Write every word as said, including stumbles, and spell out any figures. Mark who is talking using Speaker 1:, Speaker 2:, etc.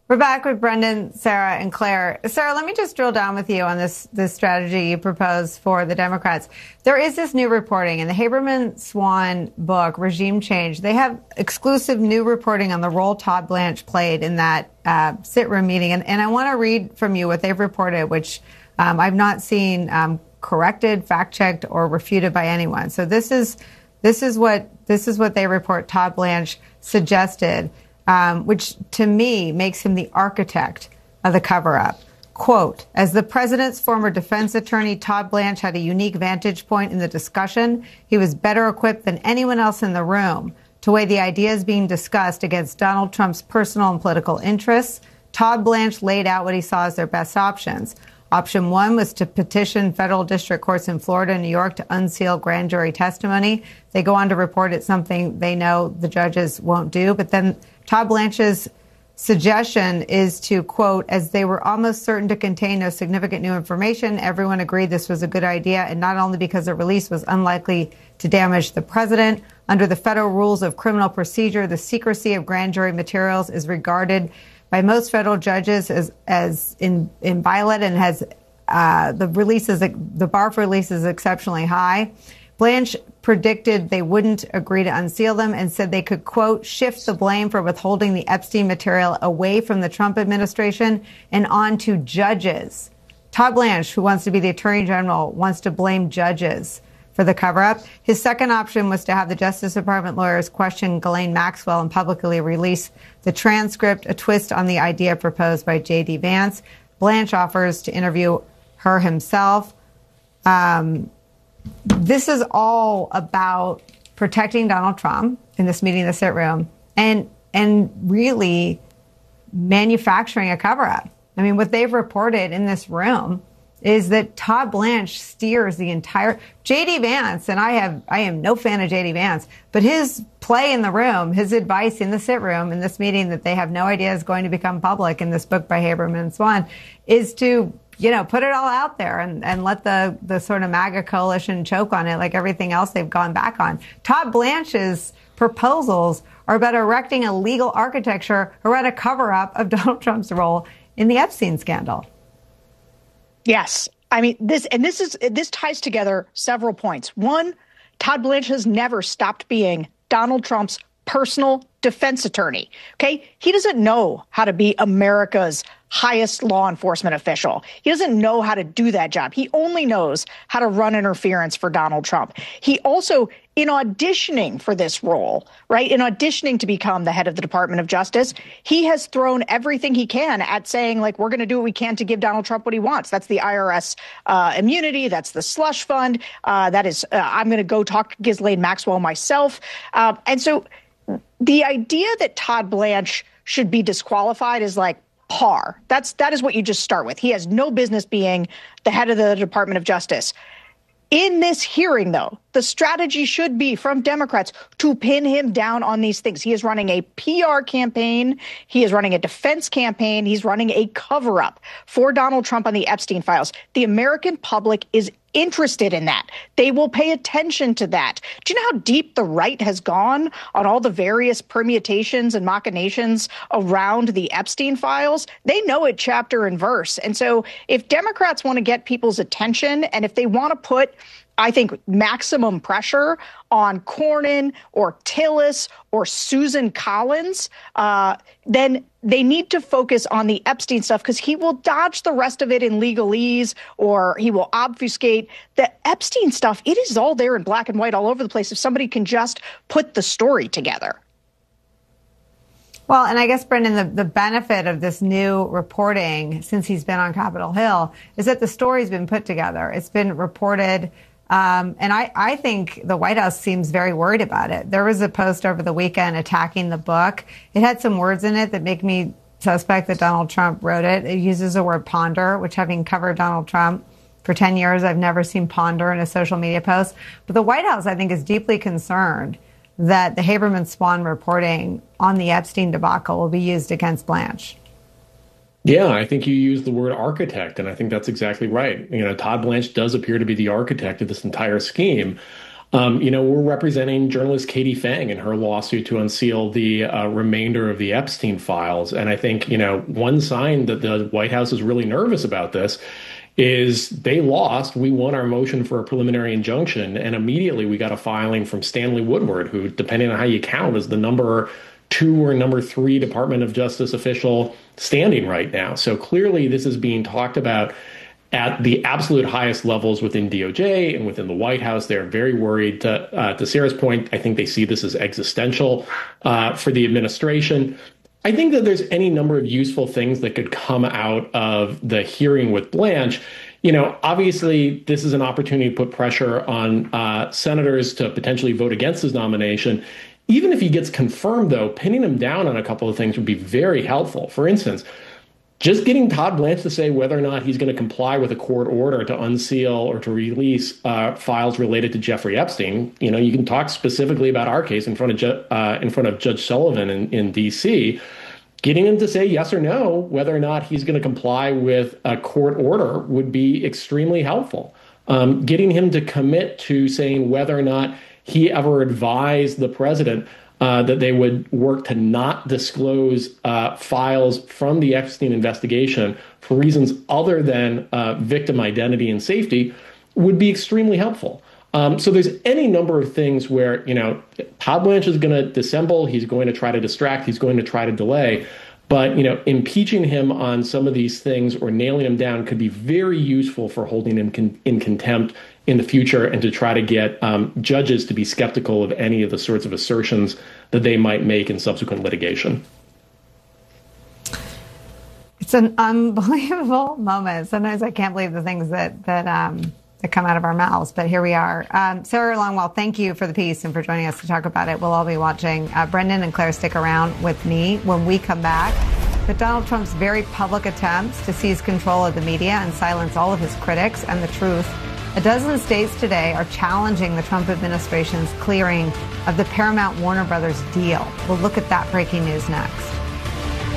Speaker 1: We're back with Brendan, Sarah, and Claire. Sarah, let me just drill down with you on this, this strategy you propose for the Democrats. There is this new reporting in the Haberman-Swan book, Regime Change. They have exclusive new reporting on the role Todd Blanche played in that uh, sit-room meeting. And, and I want to read from you what they've reported, which um, I've not seen um, corrected, fact-checked, or refuted by anyone. So this is this is what this is what they report Todd Blanche suggested. Um, which to me makes him the architect of the cover-up. Quote, as the president's former defense attorney, Todd Blanche had a unique vantage point in the discussion. He was better equipped than anyone else in the room to weigh the ideas being discussed against Donald Trump's personal and political interests. Todd Blanche laid out what he saw as their best options. Option one was to petition federal district courts in Florida and New York to unseal grand jury testimony. They go on to report it's something they know the judges won't do. But then Todd Blanche's suggestion is to, quote, as they were almost certain to contain no significant new information, everyone agreed this was a good idea, and not only because the release was unlikely to damage the president. Under the federal rules of criminal procedure, the secrecy of grand jury materials is regarded by most federal judges as as in, inviolate and has uh, the releases the bar for release is exceptionally high. Blanche predicted they wouldn't agree to unseal them and said they could, quote, shift the blame for withholding the Epstein material away from the Trump administration and on to judges. Todd Blanche, who wants to be the attorney general, wants to blame judges for the cover-up. His second option was to have the Justice Department lawyers question Ghislaine Maxwell and publicly release the transcript, a twist on the idea proposed by J D. Vance. Blanche offers to interview her himself. Um, this is all about protecting Donald Trump in this meeting in the sit room and, and really manufacturing a cover-up. I mean, what they've reported in this room is that Todd Blanche steers the entire J D. Vance, and I have I am no fan of J D. Vance, but his play in the room, his advice in the sit room in this meeting that they have no idea is going to become public in this book by Haberman Swan is to, you know, put it all out there and, and let the, the sort of MAGA coalition choke on it like everything else they've gone back on. Todd Blanche's proposals are about erecting a legal architecture around a cover-up of Donald Trump's role in the Epstein scandal.
Speaker 2: Yes. I mean, this and this is this ties together several points. One, Todd Blanche has never stopped being Donald Trump's personal defense attorney. OK, he doesn't know how to be America's highest law enforcement official. He doesn't know how to do that job. He only knows how to run interference for Donald Trump. He also, in auditioning for this role, right, in auditioning to become the head of the Department of Justice, he has thrown everything he can at saying, like, we're going to do what we can to give Donald Trump what he wants. That's the I R S uh, immunity. That's the slush fund. Uh, that is, uh, I'm going to go talk to Ghislaine Maxwell myself. Uh, and so the idea that Todd Blanche should be disqualified is like par. That's that is what you just start with. He has no business being the head of the Department of Justice. In this hearing, though, the strategy should be from Democrats to pin him down on these things. He is running a P R campaign. He is running a defense campaign. He's running a cover-up for Donald Trump on the Epstein files. The American public is interested in that. They will pay attention to that. Do you know how deep the right has gone on all the various permutations and machinations around the Epstein files? They know it chapter and verse. And so if Democrats want to get people's attention and if they want to put, I think, maximum pressure on Cornyn or Tillis or Susan Collins, uh, then they need to focus on the Epstein stuff because he will dodge the rest of it in legalese or he will obfuscate. The Epstein stuff, it is all there in black and white all over the place if somebody can just put the story together.
Speaker 1: Well, and I guess, Brendan, the, the benefit of this new reporting since he's been on Capitol Hill is that the story's been put together. It's been reported. Um, and I, I think the White House seems very worried about it. There was a post over the weekend attacking the book. It had some words in it that make me suspect that Donald Trump wrote it. It uses the word ponder, which, having covered Donald Trump for ten years, I've never seen ponder in a social media post. But the White House, I think, is deeply concerned that the Haberman-Swan reporting on the Epstein debacle will be used against Blanche.
Speaker 3: Yeah, I think you used the word architect, and I think that's exactly right. You know, Todd Blanche does appear to be the architect of this entire scheme. Um, you know, we're representing journalist Katie Fang in her lawsuit to unseal the uh, remainder of the Epstein files. And I think, you know, one sign that the White House is really nervous about this is they lost. We won our motion for a preliminary injunction, and immediately we got a filing from Stanley Woodward, who, depending on how you count, is the number two or number three Department of Justice official standing right now. So clearly this is being talked about at the absolute highest levels within D O J and within the White House. They're very worried. To, uh, to Sarah's point, I think they see this as existential uh, for the administration. I think that there's any number of useful things that could come out of the hearing with Blanche. You know, obviously, this is an opportunity to put pressure on uh, senators to potentially vote against his nomination. Even if he gets confirmed, though, pinning him down on a couple of things would be very helpful. For instance, just getting Todd Blanche to say whether or not he's going to comply with a court order to unseal or to release uh, files related to Jeffrey Epstein. You know, you can talk specifically about our case in front of Ju- uh, in front of Judge Sullivan in, in D C. Getting him to say yes or no whether or not he's going to comply with a court order would be extremely helpful. Um, getting him to commit to saying whether or not he ever advised the president Uh, that they would work to not disclose uh, files from the Epstein investigation for reasons other than uh, victim identity and safety would be extremely helpful. Um, so there's any number of things where, you know, Todd Blanche is going to dissemble. He's going to try to distract. He's going to try to delay. But, you know, impeaching him on some of these things or nailing him down could be very useful for holding him con- in contempt in the future and to try to get um, judges to be skeptical of any of the sorts of assertions that they might make in subsequent litigation.
Speaker 1: It's an unbelievable moment. Sometimes I can't believe the things that that um, that come out of our mouths, but here we are. Um, Sarah Longwell, thank you for the piece and for joining us to talk about it. We'll all be watching. Uh, Brendan and Claire, stick around with me when we come back. But Donald Trump's very public attempts to seize control of the media and silence all of his critics and the truth. A dozen states today are challenging the Trump administration's clearing of the Paramount Warner Brothers deal. We'll look at that breaking news next.